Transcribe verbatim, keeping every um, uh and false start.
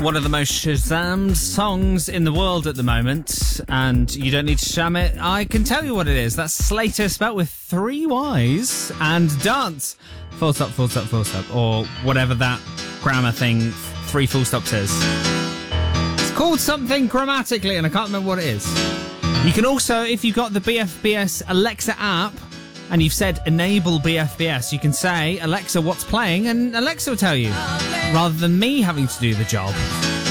one of the most Shazammed songs in the world at the moment, and you don't need to sham it. I can tell you what it is. That's Slater spelt with three Y's and Dance. Full stop, full stop, full stop, or whatever that grammar thing, three full stops is. It's called something grammatically, and I can't remember what it is. You can also, if you've got the B F B S Alexa app, and you've said enable B F B S, you can say, Alexa, what's playing? And Alexa will tell you, rather than me having to do the job.